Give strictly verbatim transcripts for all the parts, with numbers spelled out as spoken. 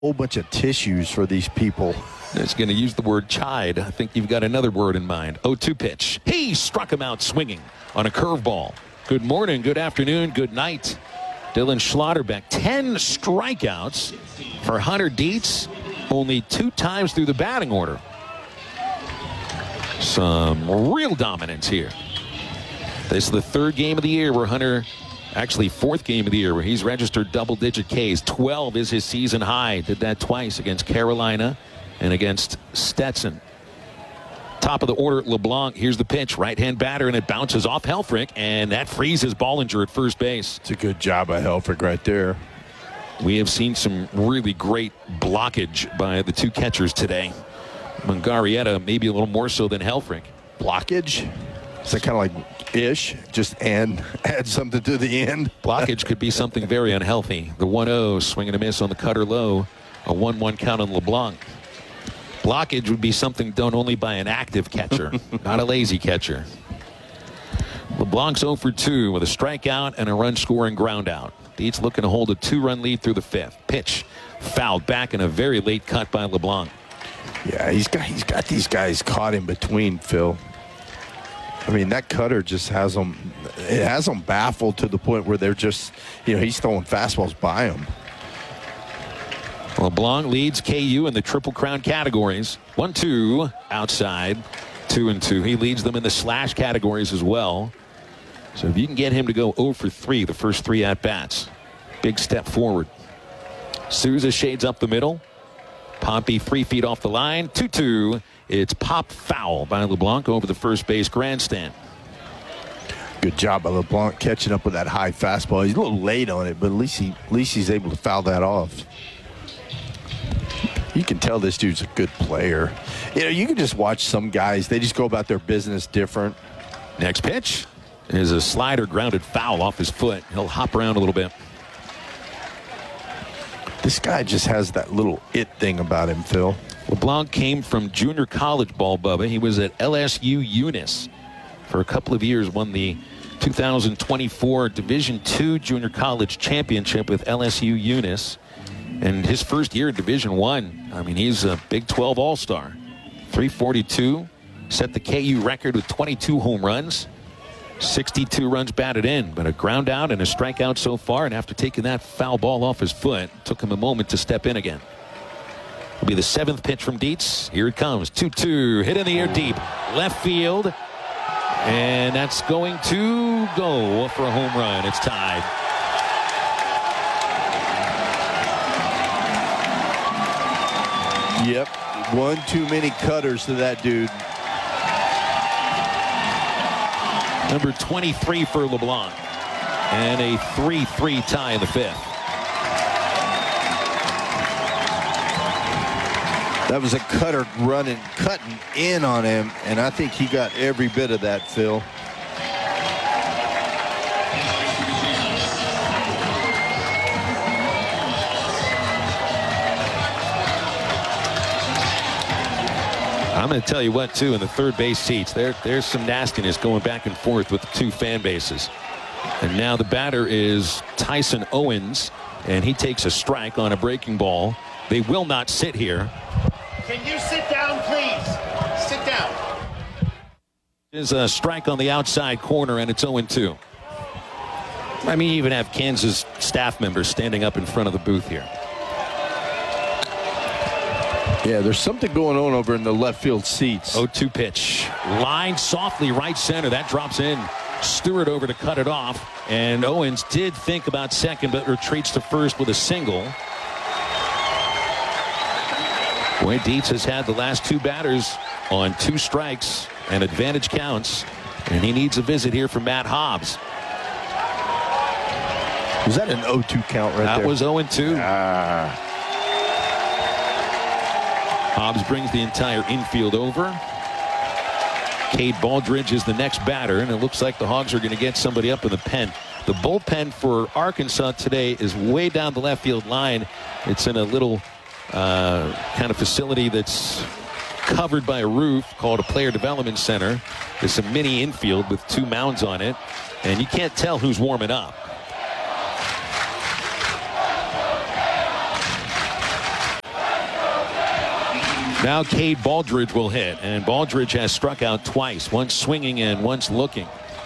whole bunch of tissues for these people. It's going to use the word chide. I think you've got another word in mind. oh two pitch. He struck him out swinging on a curveball. Good morning, good afternoon, good night. Dylan Schlotterbeck, ten strikeouts for Hunter Dietz, only two times through the batting order. Some real dominance here. This is the third game of the year where Hunter, actually fourth game of the year where he's registered double-digit Ks. twelve is his season high. Did that twice against Carolina and against Stetson. Top of the order, LeBlanc. Here's the pitch. Right-hand batter, and it bounces off Helfrich, and that freezes Bollinger at first base. It's a good job by Helfrich right there. We have seen some really great blockage by the two catchers today. Mungarietta maybe a little more so than Helfrich. Blockage? Is that kind of like ish? Just and add something to the end? Blockage could be something very unhealthy. The one oh, swing and a miss on the cutter low. A one one count on LeBlanc. Blockage would be something done only by an active catcher, not a lazy catcher. LeBlanc's oh for two with a strikeout and a run-scoring ground out. Dietz looking to hold a two-run lead through the fifth. Pitch fouled back in a very late cut by LeBlanc. Yeah, he's got he's got these guys caught in between, Phil. I mean, that cutter just has them, it has them baffled to the point where they're just, you know, he's throwing fastballs by them. LeBlanc leads K U in the Triple Crown categories. One, two, outside, two and two. He leads them in the slash categories as well. So if you can get him to go oh for three, the first three at-bats, big step forward. Souza shades up the middle. Pompey three feet off the line. two two. It's popped foul by LeBlanc over the first base grandstand. Good job by LeBlanc catching up with that high fastball. He's a little late on it, but at least he at least he's able to foul that off. You can tell this dude's a good player. You know, you can just watch some guys, they just go about their business different. Next pitch is a slider grounded foul off his foot. He'll hop around a little bit. This guy just has that little it thing about him, Phil. LeBlanc came from junior college ball, Bubba. He was at L S U Eunice for a couple of years, won the two thousand twenty-four Division two Junior College Championship with L S U Eunice. And his first year in Division One, I mean, he's a Big twelve All-Star. three forty-two, set the K U record with twenty-two home runs, sixty-two runs batted in, but a ground out and a strikeout so far. And after taking that foul ball off his foot, it took him a moment to step in again. It'll be the seventh pitch from Dietz. Here it comes. two two, hit in the air deep, left field. And that's going to go for a home run. It's tied. Yep, one too many cutters to that dude. Number twenty-three for LeBlanc. And a three three tie in the fifth. That was a cutter running, cutting in on him, and I think he got every bit of that, Phil. I'm going to tell you what, too, in the third base seats, there, there's some nastiness going back and forth with the two fan bases. And now the batter is Tyson Owens, and he takes a strike on a breaking ball. They will not sit here. Can you sit down, please? Sit down. There's a strike on the outside corner, and it's oh two. I mean, you even have Kansas staff members standing up in front of the booth here. Yeah, there's something going on over in the left field seats. oh two pitch. Line softly right center. That drops in. Stewart over to cut it off. And Owens did think about second, but retreats to first with a single. Boy, Dietz has had the last two batters on two strikes and advantage counts. And he needs a visit here from Matt Hobbs. Was that an oh two count right that there? That was oh two. Ah. Hobbs brings the entire infield over. Cade Baldridge is the next batter, and it looks like the Hogs are going to get somebody up in the pen. The bullpen for Arkansas today is way down the left field line. It's in a little uh, kind of facility that's covered by a roof called a player development center. There's a mini infield with two mounds on it, and you can't tell who's warming up. Now Cade Baldridge will hit, and Baldridge has struck out twice, once swinging and once looking.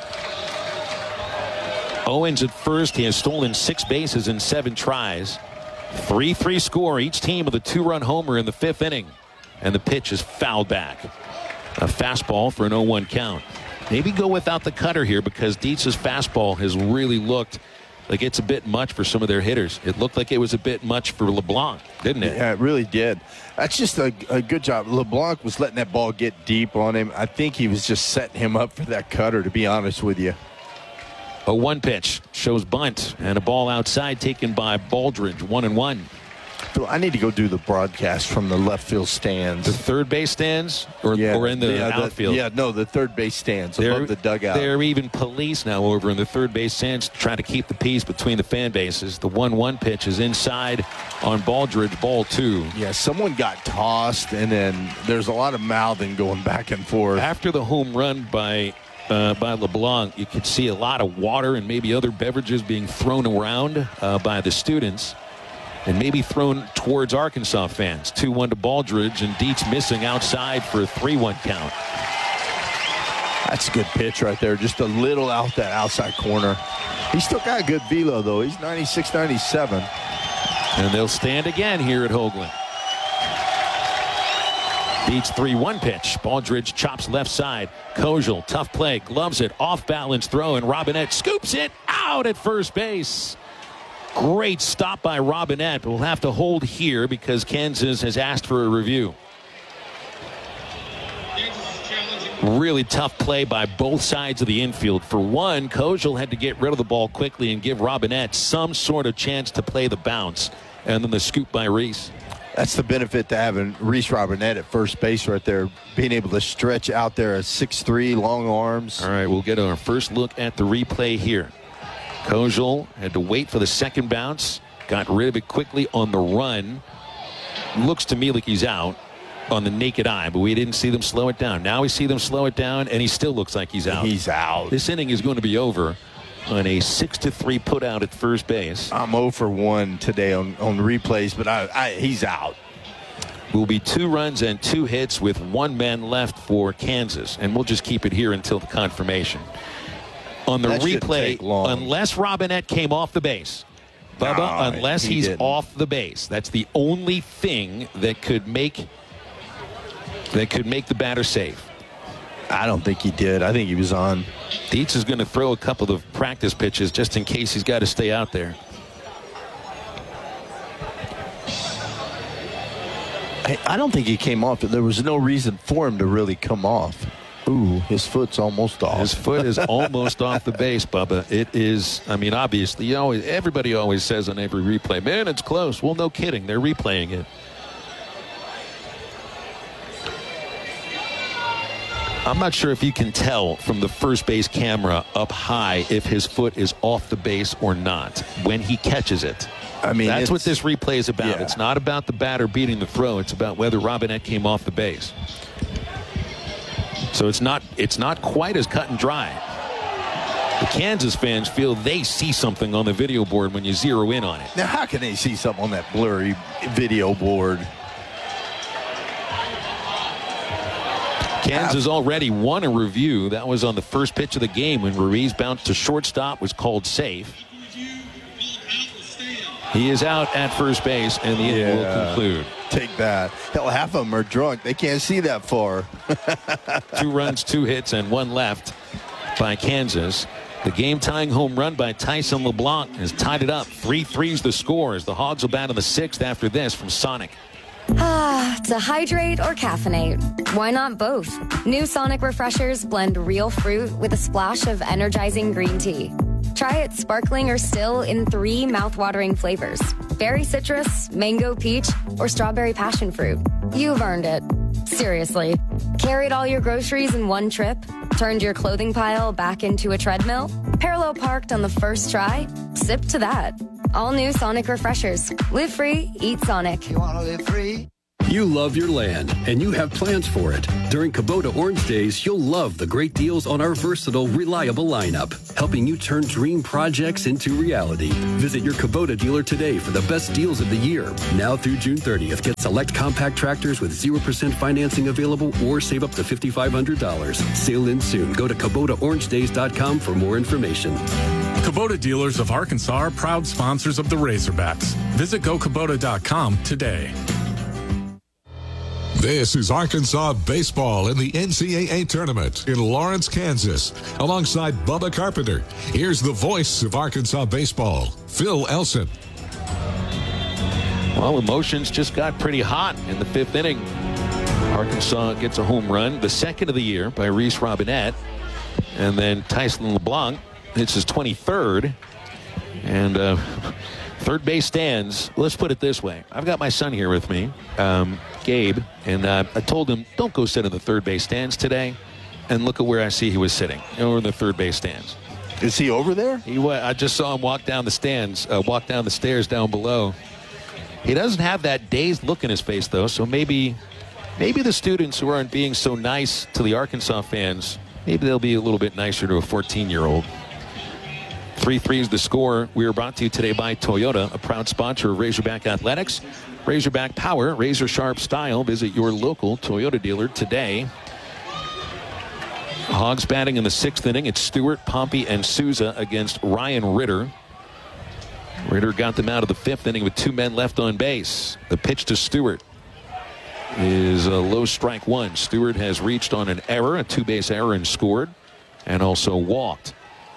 Owens at first. He has stolen six bases in seven tries. three three score. Each team with a two-run homer in the fifth inning. And the pitch is fouled back. A fastball for an oh one count. Maybe go without the cutter here because Dietz's fastball has really looked like it's a bit much for some of their hitters. It looked like it was a bit much for LeBlanc, didn't it? Yeah, it really did. That's just a, a good job. LeBlanc was letting that ball get deep on him. I think he was just setting him up for that cutter, to be honest with you. A one pitch shows bunt and a ball outside taken by Baldridge. One and one. Phil, I need to go do the broadcast from the left field stands. The third base stands or, yeah, or in the yeah, outfield? The, yeah, no, the third base stands above the dugout. There are even police now over in the third base stands trying to keep the peace between the fan bases. The one one pitch is inside on Baldridge, ball two. Yeah, someone got tossed, and then there's a lot of mouthing going back and forth. After the home run by uh, by LeBlanc, you could see a lot of water and maybe other beverages being thrown around uh, by the students. And maybe thrown towards Arkansas fans. two one to Baldridge, and Dietz missing outside for a three one count. That's a good pitch right there. Just a little out that outside corner. He's still got a good velo, though. He's ninety-six ninety-seven. And they'll stand again here at Hoagland. Dietz three one pitch. Baldridge chops left side. Kojal, tough play, gloves it, off balance throw, and Robinette scoops it out at first base. Great stop by Robinette, but we'll have to hold here because Kansas has asked for a review. Really tough play by both sides of the infield. For one, Kojal had to get rid of the ball quickly and give Robinette some sort of chance to play the bounce. And then the scoop by Reese. That's the benefit to having Reese Robinette at first base right there. Being able to stretch out there at six three, long arms. All right, we'll get our first look at the replay here. Kojal had to wait for the second bounce. Got rid of it quickly on the run. Looks to me like he's out on the naked eye, but we didn't see them slow it down. Now we see them slow it down, and he still looks like he's out. He's out. This inning is going to be over on a six to three put out at first base. I'm oh for one today on, on replays, but I, I, he's out. Will be two runs and two hits with one man left for Kansas, and we'll just keep it here until the confirmation. On the that replay, unless Robinette came off the base, Bubba, no, unless he he's didn't. off the base, that's the only thing that could make that could make the batter safe. I don't think he did. I think he was on. Dietz is going to throw a couple of practice pitches just in case he's got to stay out there. I, I don't think he came off. There was no reason for him to really come off. Ooh, his foot's almost off. His foot is almost off the base, Bubba. It is, I mean, obviously, you always, everybody always says on every replay, man, it's close. Well, no kidding. They're replaying it. I'm not sure if you can tell from the first base camera up high if his foot is off the base or not when he catches it. I mean, that's what this replay is about. Yeah. It's not about the batter beating the throw. It's about whether Robinette came off the base. So it's not it's not quite as cut and dry. The Kansas fans feel they see something on the video board when you zero in on it. Now, how can they see something on that blurry video board? Kansas already won a review. That was on the first pitch of the game when Ruiz bounced to shortstop, was called safe. He is out at first base, and the inning Yeah. will conclude. Take that. Hell, half of them are drunk. They can't see that far. Two runs, two hits, and one left by Kansas. The game-tying home run by Tyson LeBlanc has tied it up. three three is the score as the Hogs will bat in the sixth after this from Sonic. Ah, to hydrate or caffeinate? Why not both? New Sonic Refreshers blend real fruit with a splash of energizing green tea. Try it sparkling or still in three mouth-watering flavors: berry citrus, mango peach, or strawberry passion fruit. You've earned it. Seriously. Carried all your groceries in one trip? Turned your clothing pile back into a treadmill? Parallel parked on the first try? Sip to that. All new Sonic Refreshers. Live free, eat Sonic. You want to live free? You love your land, and you have plans for it. During Kubota Orange Days, you'll love the great deals on our versatile, reliable lineup, helping you turn dream projects into reality. Visit your Kubota dealer today for the best deals of the year. Now through June thirtieth, get select compact tractors with zero percent financing available or save up to five thousand five hundred dollars. Sale ends soon. Go to Kubota Orange Days dot com for more information. Kubota dealers of Arkansas are proud sponsors of the Razorbacks. Visit go kubota dot com today. This is Arkansas baseball in the N C double A tournament in Lawrence, Kansas. Alongside Bubba Carpenter, here's the voice of Arkansas baseball, Phil Elson. Well, emotions just got pretty hot in the fifth inning. Arkansas gets a home run, the second of the year, by Reese Robinette. And then Tyson LeBlanc hits his twenty-third. And uh, third base stands. Let's put it this way. I've got my son here with me, um, Gabe, and uh, I told him, don't go sit in the third base stands today. And look at where I see he was sitting, over in the third base stands. Is he over there? He wa- I just saw him walk down the stands, uh, walk down the stairs down below. He doesn't have that dazed look in his face, though, so maybe maybe the students who aren't being so nice to the Arkansas fans, maybe they'll be a little bit nicer to a fourteen-year-old. three three is the score. We are brought to you today by Toyota, a proud sponsor of Razorback Athletics. Razorback power, razor sharp style. Visit your local Toyota dealer today. Hogs batting in the sixth inning. It's Stewart, Pompey, and Souza against Ryan Ritter. Ritter got them out of the fifth inning with two men left on base. The pitch to Stewart is a low strike one. Stewart has reached on an error, a two-base error, and scored, and also walked.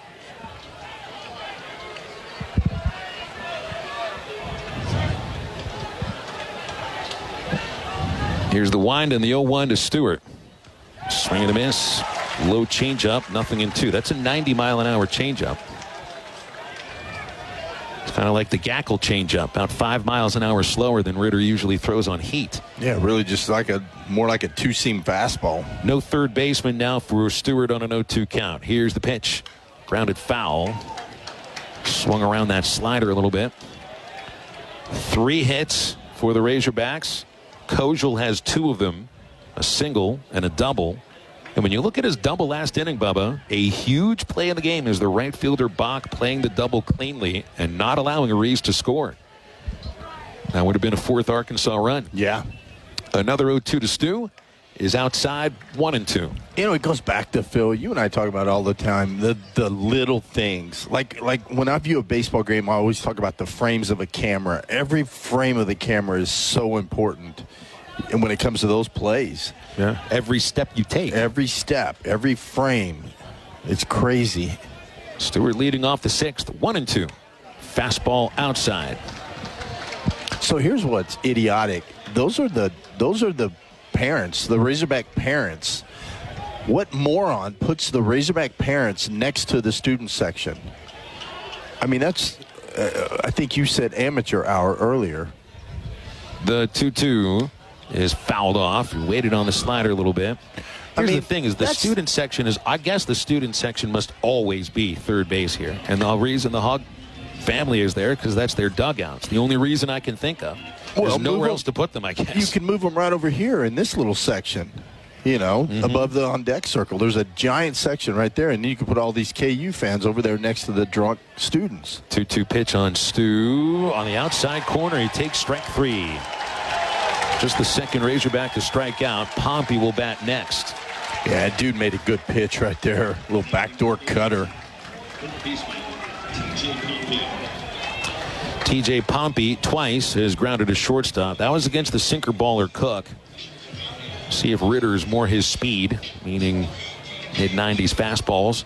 Here's the wind and the oh one to Stewart. Swing and a miss. Low changeup, nothing in two. That's a ninety mile an hour changeup. It's kind of like the Gackle changeup, about five miles an hour slower than Ritter usually throws on heat. Yeah, really just like a more like a two-seam fastball. No third baseman now for Stewart on an oh two count. Here's the pitch. Grounded foul. Swung around that slider a little bit. Three hits for the Razorbacks. Kojal has two of them, a single and a double. And when you look at his double last inning, Bubba, a huge play in the game is the right fielder Bach playing the double cleanly and not allowing Reese to score. That would have been a fourth Arkansas run. Yeah. Another oh two to Stu is outside, one and two. You know, it goes back to, Phil, you and I talk about it all the time, the the little things. Like like when I view a baseball game, I always talk about the frames of a camera. Every frame of the camera is so important. And when it comes to those plays. Yeah. Every step you take. Every step, every frame. It's crazy. Stewart leading off the sixth, one and two. Fastball outside. So here's what's idiotic. Those are the those are the parents, the Razorback parents. What moron puts the Razorback parents next to the student section? I mean, that's, uh, I think you said amateur hour earlier. The two two is fouled off. He waited on the slider a little bit. Here's I mean, the thing is the student section is, I guess the student section must always be third base here. And the reason the Hog family is there because that's their dugouts. The only reason I can think of. There's Well, nowhere them, else to put them, I guess. You can move them right over here in this little section, you know, mm-hmm. above the on-deck circle. There's a giant section right there, and you can put all these K U fans over there next to the drunk students. two two pitch on Stu. On the outside corner, he takes strike three. Just the second Razorback to strike out. Pompey will bat next. Yeah, dude made a good pitch right there. A little backdoor cutter. T J Pompey twice has grounded a shortstop. That was against the sinker baller Cook. See if Ritter is more his speed, meaning mid nineties fastballs.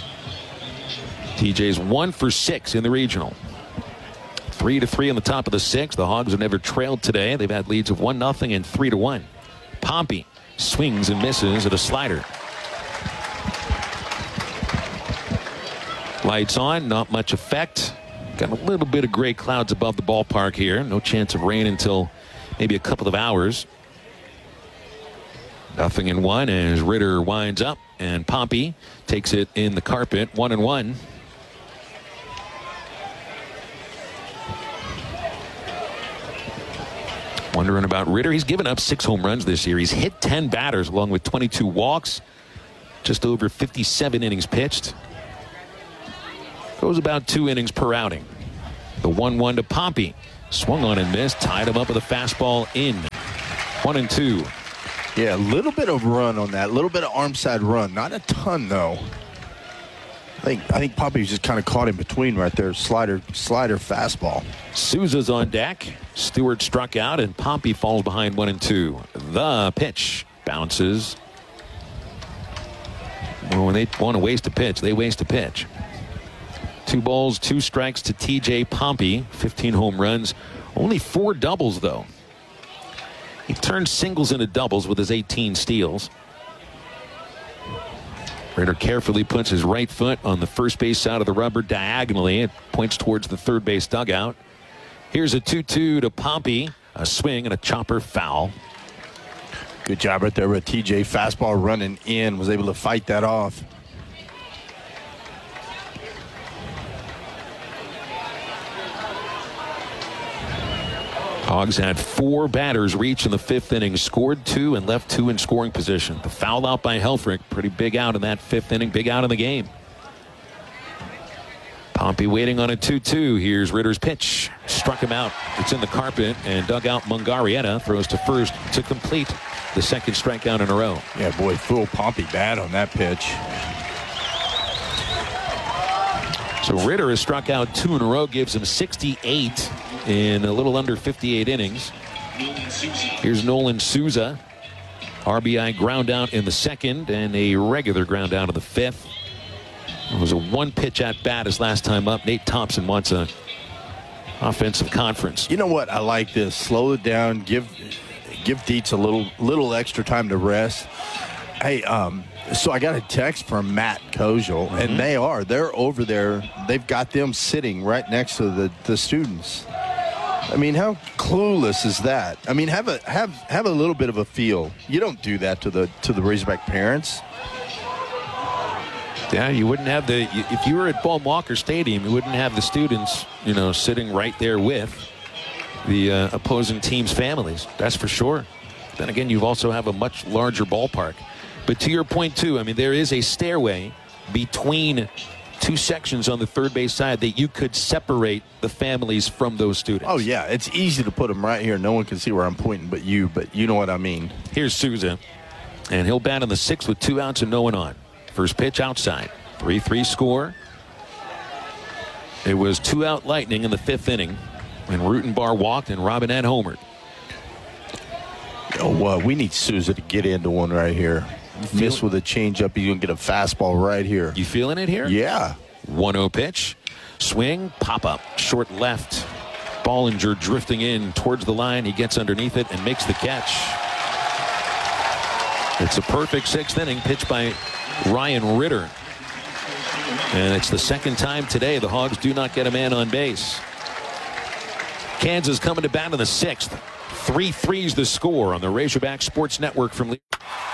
T J's one for six in the regional. Three to three on the top of the sixth. The Hogs have never trailed today. They've had leads of one nothing and three to one. Pompey swings and misses at a slider. Lights on, not much effect. Got a little bit of gray clouds above the ballpark here. No chance of rain until maybe a couple of hours. Nothing in one as Ritter winds up and Pompey takes it in the carpet. One and one. Wondering about Ritter. He's given up six home runs this year. He's hit ten batters along with twenty-two walks. Just over fifty-seven innings pitched. Goes about two innings per outing. The one one to Pompey. Swung on and missed. Tied him up with a fastball in. One and two. Yeah, a little bit of run on that. A little bit of arm side run. Not a ton, though. I think I think Pompey just kind of caught in between right there. Slider, slider, fastball. Souza's on deck. Stewart struck out, and Pompey falls behind one and two. The pitch bounces. Well, when they want to waste a pitch, they waste a pitch. Two balls, two strikes to T J Pompey. fifteen home runs. Only four doubles, though. He turned singles into doubles with his eighteen steals. Ritter carefully puts his right foot on the first base side of the rubber diagonally. It points towards the third base dugout. Here's a two two to Pompey. A swing and a chopper foul. Good job right there with T J. Fastball running in. Was able to fight that off. Hogs had four batters reach in the fifth inning, scored two and left two in scoring position. The foul out by Helfrich, pretty big out in that fifth inning, big out in the game. Pompey waiting on a two two. Here's Ritter's pitch. Struck him out. It's in the carpet, and dugout Mungarieta throws to first to complete the second strikeout in a row. Yeah, boy, full Pompey bad on that pitch. So Ritter has struck out two in a row, gives him sixty-eight in a little under fifty-eight innings. Here's Nolan Souza. R B I ground out in the second and a regular ground out in the fifth. It was a one pitch at bat his last time up. Nate Thompson wants a offensive conference. You know what? I like this. Slow it down. Give give Dietz a little little extra time to rest. Hey, um, so I got a text from Matt Kozel, mm-hmm. and they are. They're over there. They've got them sitting right next to the, the students. I mean, how clueless is that? I mean, have a have have a little bit of a feel. You don't do that to the to the Razorback parents. Yeah, you wouldn't have the if you were at Paul Walker Stadium, you wouldn't have the students, you know, sitting right there with the uh, opposing team's families. That's for sure. Then again, you also have a much larger ballpark. But to your point too, I mean, there is a stairway between two sections on the third base side that you could separate the families from those students. Oh, yeah. It's easy to put them right here. No one can see where I'm pointing but you, but you know what I mean. Here's Souza, and he'll bat in the sixth with two outs and no one on. First pitch outside. three three score. It was two-out Lightning in the fifth inning when Rutenbar walked and Robinette homered. Oh, uh, we need Souza to get into one right here. Miss with a changeup, he's going to get a fastball right here. You feeling it here? Yeah. one oh pitch. Swing, pop up, short left. Bollinger drifting in towards the line. He gets underneath it and makes the catch. It's a perfect sixth inning pitched by Ryan Ritter. And it's the second time today the Hogs do not get a man on base. Kansas coming to bat in the sixth. three three's the score on the Razorback Sports Network from Lee.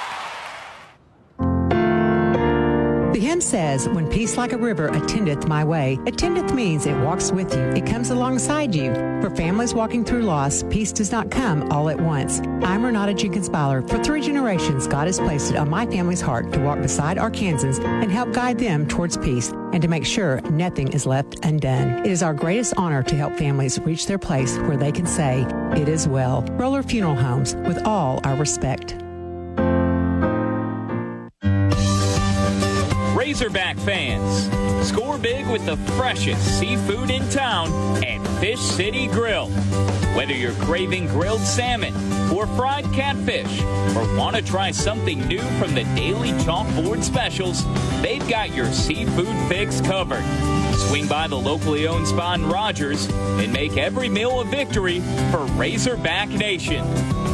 The hymn says, when peace like a river attendeth my way. Attendeth means it walks with you. It comes alongside you. For families walking through loss, peace does not come all at once. I'm Renata Jenkins Byler. For three generations, God has placed it on my family's heart to walk beside Arkansans and help guide them towards peace and to make sure nothing is left undone. It is our greatest honor to help families reach their place where they can say, it is well. Roller Funeral Homes, with all our respect. Razorback fans, score big with the freshest seafood in town at Fish City Grill. Whether you're craving grilled salmon or fried catfish or want to try something new from the daily chalkboard specials, they've got your seafood fix covered. Swing by the locally owned spot in Rogers and make every meal a victory for Razorback Nation.